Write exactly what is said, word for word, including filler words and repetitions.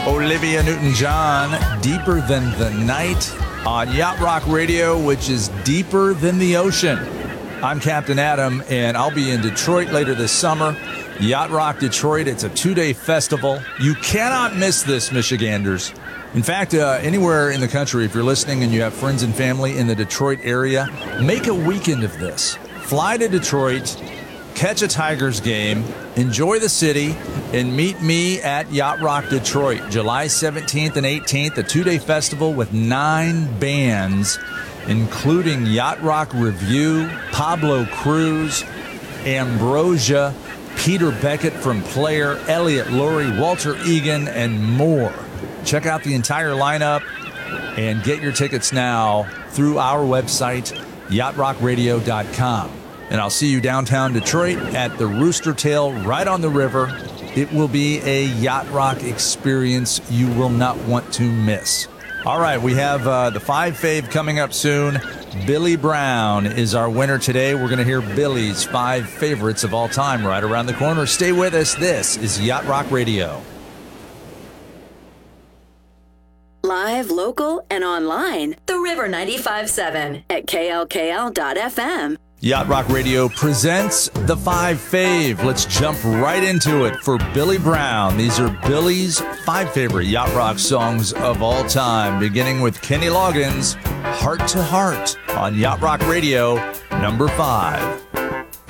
Olivia Newton-John, Deeper Than the Night on Yacht Rock Radio, which is deeper than the ocean. I'm Captain Adam, and I'll be in Detroit later this summer. Yacht Rock Detroit, it's a two-day festival. You cannot miss this, Michiganders. In fact, uh, anywhere in the country, if you're listening and you have friends and family in the Detroit area, make a weekend of this. Fly to Detroit, catch a Tigers game, enjoy the city, and meet me at Yacht Rock Detroit, July seventeenth and eighteenth, a two-day festival with nine bands, including Yacht Rock Review, Pablo Cruz, Ambrosia, Peter Beckett from Player, Elliot Laurie, Walter Egan, and more. Check out the entire lineup and get your tickets now through our website, yacht rock radio dot com. And I'll see you downtown Detroit at the Rooster Tail right on the river. It will be a Yacht Rock experience you will not want to miss. All right, we have uh, the five fave coming up soon. Billy Brown is our winner today. We're going to hear Billy's five favorites of all time right around the corner. Stay with us. This is Yacht Rock Radio. Live, local, and online. The River ninety-five point seven at K L K L dot F M. Yacht Rock Radio presents the Five Fave. Let's jump right into it for Billy Brown. These are Billy's five favorite Yacht Rock songs of all time, beginning with Kenny Loggins' Heart to Heart on Yacht Rock Radio, number five.